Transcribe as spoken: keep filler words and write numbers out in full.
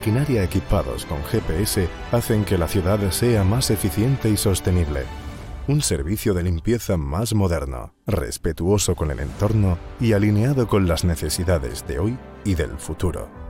maquinaria equipados con G P S hacen que la ciudad sea más eficiente y sostenible. Un servicio de limpieza más moderno, respetuoso con el entorno y alineado con las necesidades de hoy y del futuro.